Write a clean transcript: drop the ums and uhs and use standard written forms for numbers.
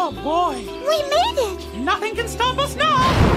Oh boy! We made it! Nothing can stop us now!